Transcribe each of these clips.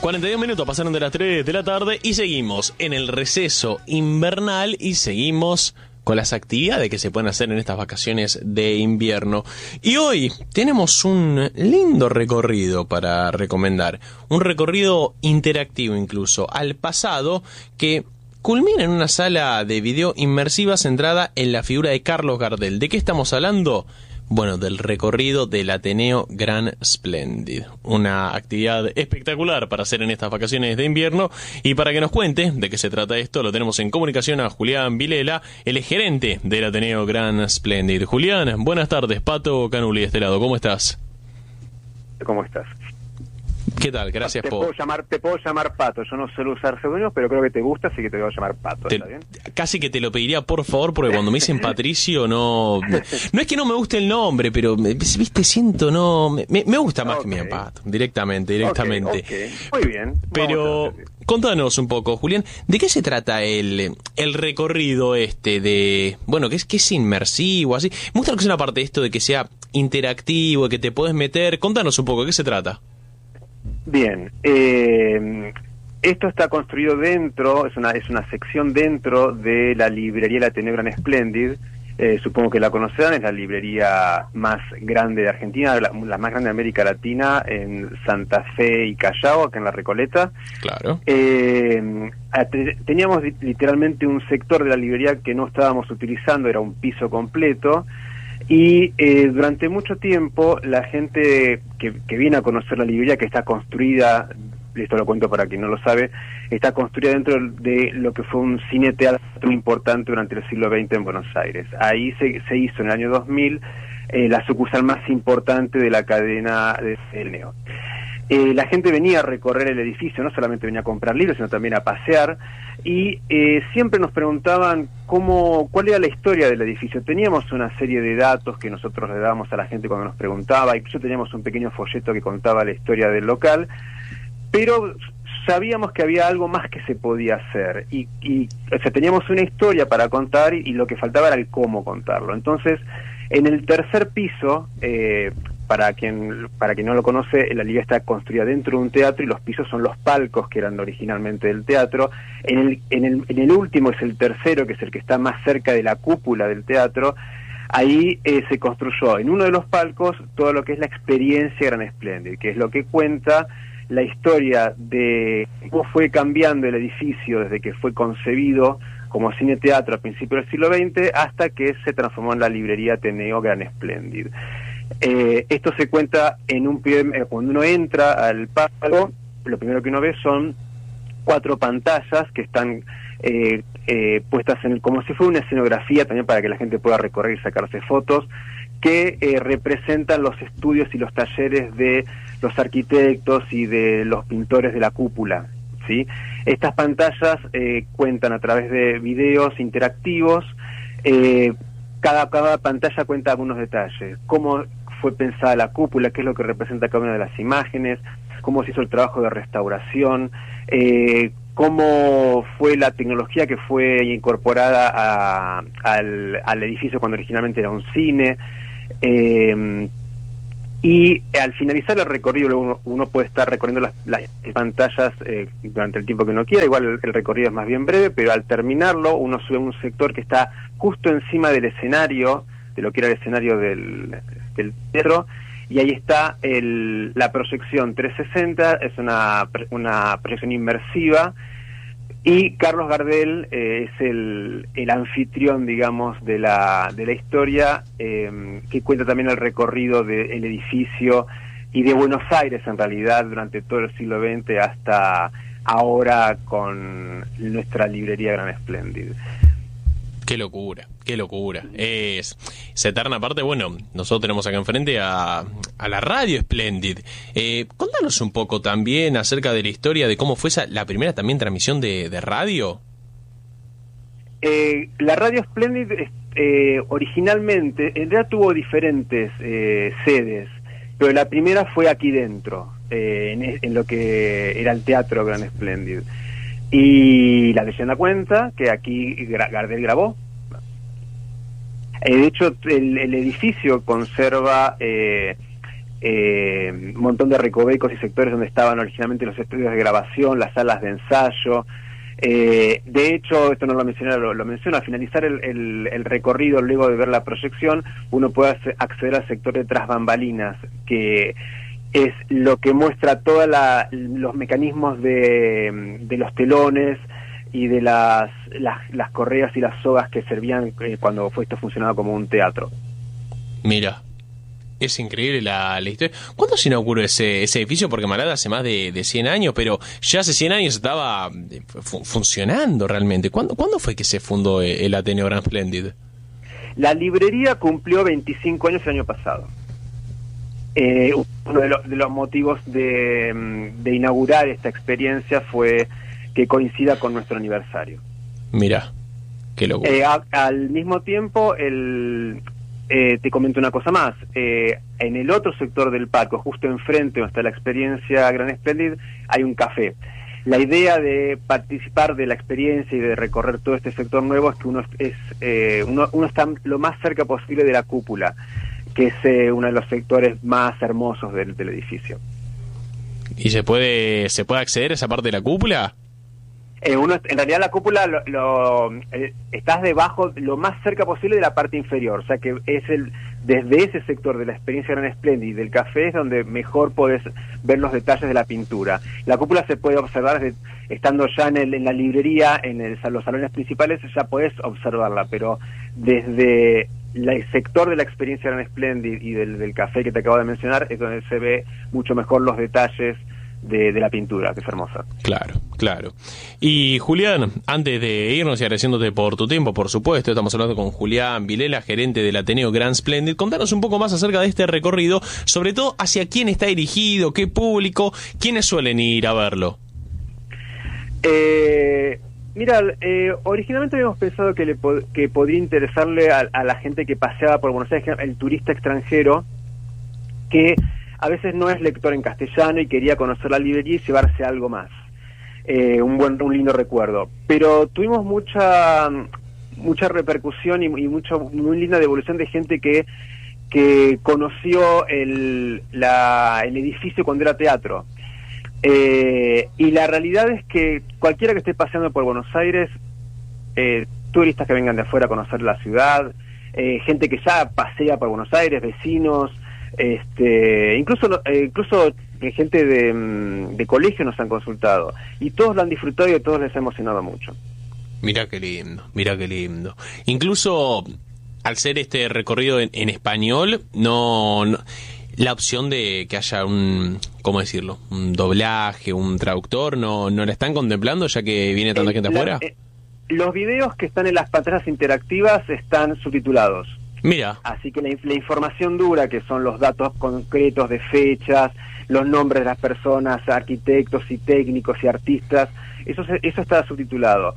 42 minutos pasaron de las 3 de la tarde y seguimos en el receso invernal y seguimos con las actividades que se pueden hacer en estas vacaciones de invierno. Y hoy tenemos un lindo recorrido para recomendar, un recorrido interactivo incluso, al pasado, que culmina en una sala de video inmersiva centrada en la figura de Carlos Gardel. ¿De qué estamos hablando? Bueno, del recorrido del Ateneo Gran Splendid. Una actividad espectacular para hacer en estas vacaciones de invierno. Y para que nos cuente de qué se trata esto, lo tenemos en comunicación a Julián Vilela, el gerente del Ateneo Gran Splendid. Julián, buenas tardes. Pato Canuli de este lado, ¿cómo estás? ¿Cómo estás? ¿Qué tal? Gracias te por... Te puedo llamar Pato. Yo no suelo usar seudónimos, pero creo que te gusta, así que te voy a llamar Pato. ¿Está bien? Casi que te lo pediría, por favor, porque cuando me dicen Patricio, no es que no me guste el nombre, pero, viste, siento, me gusta más que me Pato, directamente. Okay. Muy bien. Pero contanos un poco, Julián, ¿de qué se trata el recorrido de, bueno, que es inmersivo, así? Me gusta que sea una parte de esto de que sea interactivo, de que te podés meter. Contanos un poco, ¿de qué se trata? Bien, esto está construido dentro, es una sección dentro de la librería El Ateneo Gran Splendid. Supongo que la conocerán, es la librería más grande de Argentina, la más grande de América Latina, en Santa Fe y Callao, acá en La Recoleta. Claro. Teníamos literalmente un sector de la librería que no estábamos utilizando, era un piso completo. Y durante mucho tiempo la gente que viene a conocer la librería, que está construida, esto lo cuento para quien no lo sabe, está construida dentro de lo que fue un cine teatro importante durante el siglo XX en Buenos Aires. Ahí se hizo en el año 2000 la sucursal más importante de la cadena de Ateneo. La gente venía a recorrer el edificio, no solamente venía a comprar libros, sino también a pasear, y siempre nos preguntaban cuál era la historia del edificio. Teníamos una serie de datos que nosotros le dábamos a la gente cuando nos preguntaba, incluso teníamos un pequeño folleto que contaba la historia del local, pero sabíamos que había algo más que se podía hacer, o sea, teníamos una historia para contar y lo que faltaba era el cómo contarlo. Entonces, en el tercer piso, para quien no lo conoce, la librería está construida dentro de un teatro y los pisos son los palcos que eran originalmente del teatro. En el último, es el tercero, que es el que está más cerca de la cúpula del teatro. Ahí se construyó en uno de los palcos todo lo que es la experiencia Gran Splendid, que es lo que cuenta la historia de cómo fue cambiando el edificio desde que fue concebido como cine teatro a principios del siglo XX hasta que se transformó en la librería Ateneo Gran Splendid. Esto se cuenta cuando uno entra al palco, lo primero que uno ve son 4 pantallas que están puestas como si fuera una escenografía también para que la gente pueda recorrer y sacarse fotos, que representan los estudios y los talleres de los arquitectos y de los pintores de la cúpula, ¿sí? Estas pantallas cuentan a través de videos interactivos. Cada pantalla cuenta algunos detalles, cómo fue pensada la cúpula, qué es lo que representa cada una de las imágenes, cómo se hizo el trabajo de restauración, cómo fue la tecnología que fue incorporada al edificio cuando originalmente era un cine. Y al finalizar el recorrido uno puede estar recorriendo las pantallas durante el tiempo que uno quiera. Igual el recorrido es más bien breve, pero al terminarlo uno sube a un sector que está justo encima del escenario, de lo que era el escenario del teatro, y ahí está la proyección 360, es una proyección inmersiva, y Carlos Gardel es el anfitrión, digamos, de la historia, que cuenta también el recorrido del edificio y de Buenos Aires, en realidad, durante todo el siglo XX hasta ahora con nuestra librería Gran Splendid. Qué locura, qué locura. Se eterna aparte, bueno, nosotros tenemos acá enfrente a la radio Splendid. Contanos un poco también acerca de la historia de cómo fue la primera también transmisión de radio. La radio Splendid originalmente, en realidad tuvo diferentes sedes, pero la primera fue aquí dentro, en lo que era el Teatro Gran Splendid. Y la leyenda cuenta que aquí Gardel grabó. De hecho, el edificio conserva un montón de recovecos y sectores donde estaban originalmente los estudios de grabación, las salas de ensayo. De hecho, esto no lo mencioné, lo menciono, al finalizar el recorrido, luego de ver la proyección, uno puede acceder al sector de tras bambalinas, que es lo que muestra todos los mecanismos de los telones y de las correas y las sogas que servían cuando esto funcionaba como un teatro. Mira, es increíble la historia. ¿Cuándo se inauguró ese edificio? Porque Malada hace más de 100 años, pero ya hace 100 años estaba funcionando realmente. ¿Cuándo fue que se fundó el Ateneo Grand Splendid? La librería cumplió 25 años el año pasado. Uno de los motivos de inaugurar esta experiencia fue que coincida con nuestro aniversario. Mira, qué locura. Al mismo tiempo, te comento una cosa más. En el otro sector del parque, justo enfrente donde está la experiencia Grand Splendid, hay un café. La idea de participar de la experiencia y de recorrer todo este sector nuevo es que uno está lo más cerca posible de la cúpula, que es uno de los sectores más hermosos del edificio. ¿Y se puede acceder a esa parte de la cúpula? En realidad la cúpula estás debajo, lo más cerca posible de la parte inferior, o sea que es desde ese sector de la experiencia Grand Splendid y del café es donde mejor podés ver los detalles de la pintura. La cúpula se puede observar estando ya en la librería, los salones principales, ya podés observarla, pero desde el sector de la experiencia Grand Splendid y del café que te acabo de mencionar es donde se ve mucho mejor los detalles de la pintura, que es hermosa. Claro. Y Julián, antes de irnos y agradeciéndote por tu tiempo, por supuesto, estamos hablando con Julián Vilela, gerente del Ateneo Grand Splendid. Contanos un poco más acerca de este recorrido, sobre todo hacia quién está dirigido, qué público, quiénes suelen ir a verlo. Mira, originalmente habíamos pensado que podría interesarle a la gente que paseaba por Buenos Aires, el turista extranjero, que a veces no es lector en castellano y quería conocer la librería y llevarse algo más. Un lindo recuerdo. Pero tuvimos mucha repercusión y muy linda devolución de gente que conoció el edificio cuando era teatro. Y la realidad es que cualquiera que esté paseando por Buenos Aires, turistas que vengan de afuera a conocer la ciudad, gente que ya pasea por Buenos Aires, vecinos, incluso gente de colegio nos han consultado y todos lo han disfrutado y a todos les ha emocionado mucho. Mira qué lindo. Incluso al ser este recorrido en español, no la opción de que haya un doblaje, un traductor, no la están contemplando ya que viene tanta gente afuera. Los videos que están en las pantallas interactivas están subtitulados. Mira. Así que la información dura, que son los datos concretos de fechas, los nombres de las personas, arquitectos y técnicos y artistas, eso está subtitulado.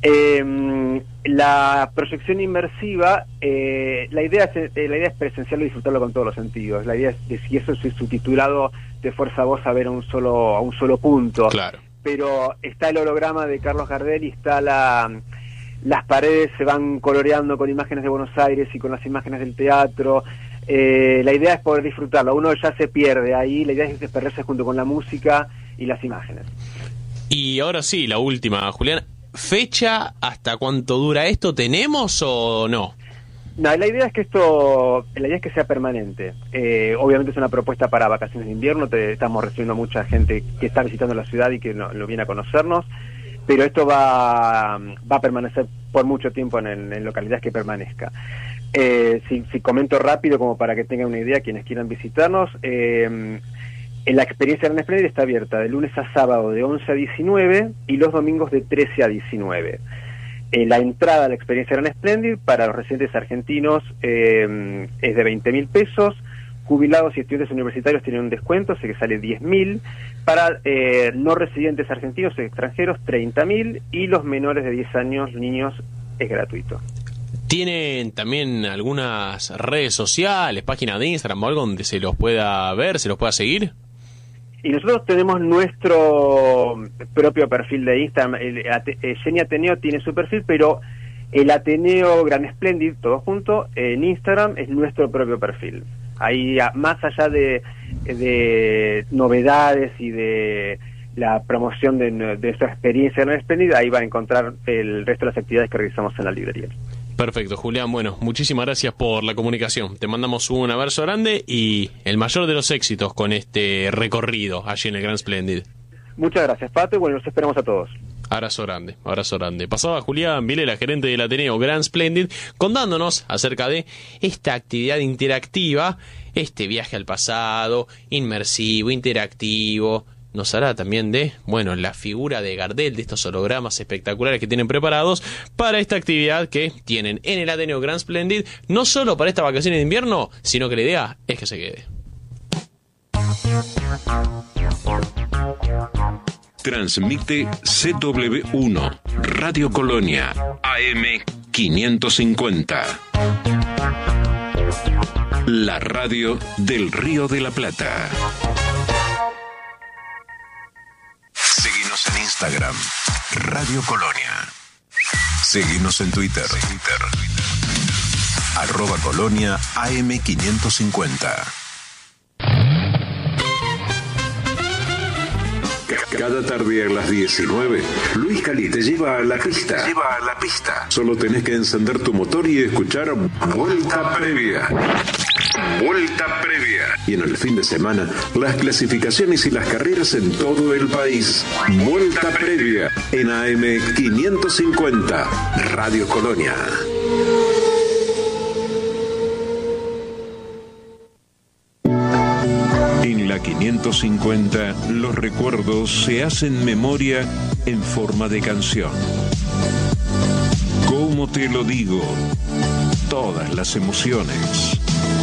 La proyección inmersiva, la idea es presenciarlo y disfrutarlo con todos los sentidos. La idea es que si eso es subtitulado, te fuerza a vos a ver a un solo punto. Claro. Pero está el holograma de Carlos Gardel y está las paredes se van coloreando con imágenes de Buenos Aires y con las imágenes del teatro. La idea es poder disfrutarlo. Uno ya se pierde ahí, la idea es perderse junto con la música y las imágenes. Y ahora sí, la última, Julián. ¿Fecha hasta cuánto dura esto? ¿Tenemos o no? No, la idea es que sea permanente. Obviamente es una propuesta para vacaciones de invierno. Estamos recibiendo mucha gente que está visitando la ciudad y que lo viene a conocernos. Pero esto va a permanecer por mucho tiempo en localidades que permanezca. Si comento rápido, como para que tengan una idea quienes quieran visitarnos, la experiencia Grand Splendid está abierta de lunes a sábado de 11 a 19 y los domingos de 13 a 19. La entrada a la experiencia Grand Splendid para los residentes argentinos es de 20.000 pesos. Jubilados y estudiantes universitarios tienen un descuento, así que sale 10.000. Para no residentes argentinos y extranjeros, 30.000. Y los menores de 10 años, niños, es gratuito. ¿Tienen también algunas redes sociales, páginas de Instagram o algo donde se los pueda ver, se los pueda seguir? Y nosotros tenemos nuestro propio perfil de Instagram. Genia Ateneo tiene su perfil, pero el Ateneo Grand Splendid, todo junto, en Instagram es nuestro propio perfil. Ahí, más allá de de novedades y de la promoción de esta experiencia no espléndida, ahí va a encontrar el resto de las actividades que realizamos en la librería. Perfecto, Julián. Bueno, muchísimas gracias por la comunicación. Te mandamos un abrazo grande y el mayor de los éxitos con este recorrido allí en el Grand Splendid. Muchas gracias, Pato, y bueno, los esperamos a todos. Abrazo grande, abrazo grande. Pasaba Julián Vilela, gerente del Ateneo Grand Splendid, contándonos acerca de esta actividad interactiva, este viaje al pasado, inmersivo, interactivo. Nos hará también de, bueno, la figura de Gardel, de estos hologramas espectaculares que tienen preparados para esta actividad que tienen en el Ateneo Grand Splendid, no solo para esta vacaciones de invierno, sino que la idea es que se quede. Transmite CW1, Radio Colonia, AM 550. La radio del Río de la Plata. Seguinos en Instagram, Radio Colonia. Seguinos en Twitter. @Colonia AM 550. Cada tarde a las 19, Luis Cali te lleva a la pista. Solo tenés que encender tu motor y escuchar Vuelta Previa. Y en el fin de semana, las clasificaciones y las carreras en todo el país. Vuelta Previa en AM 550, Radio Colonia. En la 550, los recuerdos se hacen memoria en forma de canción. ¿Cómo te lo digo? Todas las emociones.